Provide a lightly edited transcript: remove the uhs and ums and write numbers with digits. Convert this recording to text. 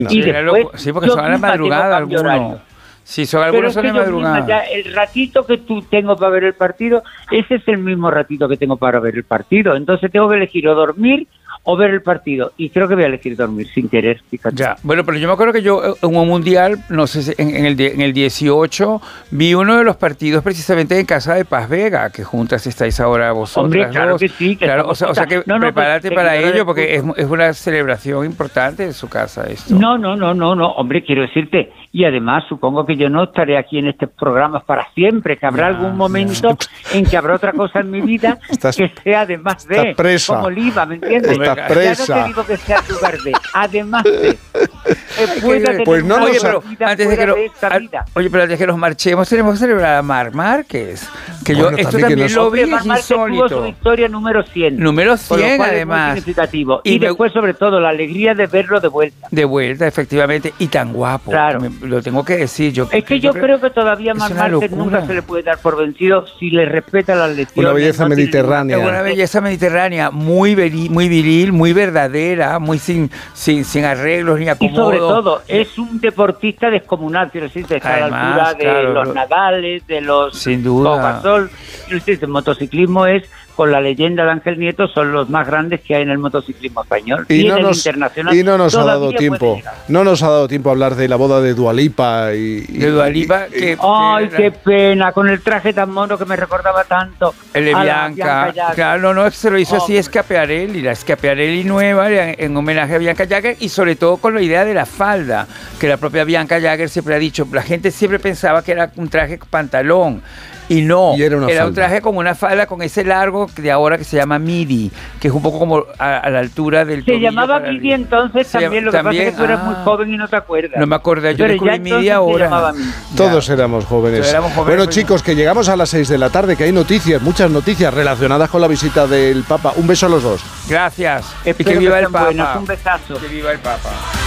Y después, sí, porque son a la madrugada algunos. Sí, son algunos son de madrugada. Ya el ratito que tú tengo para ver el partido, ese es el mismo ratito que tengo para ver el partido. Entonces tengo que elegir o dormir o ver el partido. Y creo que voy a elegir dormir sin querer, fíjate. Ya, bueno, pero yo me acuerdo que yo en un mundial, no sé si en el 18, vi uno de los partidos precisamente en casa de Paz Vega, que juntas estáis ahora vosotras. Hombre, claro dos. que sí. Que claro, o sea que prepárate para ello, porque es una celebración importante en su casa esto. No, hombre, quiero decirte, y además supongo que yo no estaré aquí en estos programas para siempre, que habrá algún momento en que habrá otra cosa en mi vida que sea además de, presa. como Oliva, ¿me entiendes? Estás presa. Ya no te digo que sea en lugar de, además de. Pues no oye, nos pero antes de que nos marchemos, tenemos que celebrar a Marc Márquez. Que bueno, yo esto también lo vi, es insólito. Tuvo su victoria número 100. Número 100, además. Significativo. Y después, sobre todo, la alegría de verlo de vuelta. De vuelta, efectivamente, y tan guapo. Claro. Lo tengo que decir. Yo creo que todavía Marc Márquez nunca se le puede dar por vencido si le respeta las lecciones. Una belleza mediterránea. Es una belleza mediterránea, muy viril, muy verdadera, muy sin arreglos ni acomodos. Y sobre todo, es un deportista descomunal, quiero decir, está a la altura de los Nadales, de los sin duda. Quiero decir, el motociclismo es, con la leyenda de Ángel Nieto, son los más grandes que hay en el motociclismo español. Y en el internacional. Y no nos ha dado tiempo. No nos ha dado tiempo a hablar de la boda de Dua Lipa. De Dua Lipa. Ay, qué pena, con el traje tan mono que me recordaba tanto. El de Bianca. Claro, no, se lo hizo así Schiaparelli, la Schiaparelli nueva, en homenaje a Bianca Jagger, y sobre todo con la idea de la falda, que la propia Bianca Jagger siempre ha dicho. La gente siempre pensaba que era un traje pantalón. Y no, era un traje como una falda con ese largo de ahora que se llama midi, que es un poco como a la altura del tobillo. Se llamaba midi entonces también, lo que pasa es que tú eras muy joven y no te acuerdas. No me acordé, yo descubrí midi ahora. Todos éramos jóvenes. Bueno, chicos, que llegamos a las 6 de la tarde, que hay noticias, muchas noticias relacionadas con la visita del Papa. Un beso a los dos. Gracias. Y que viva el Papa. Un besazo. Que viva el Papa.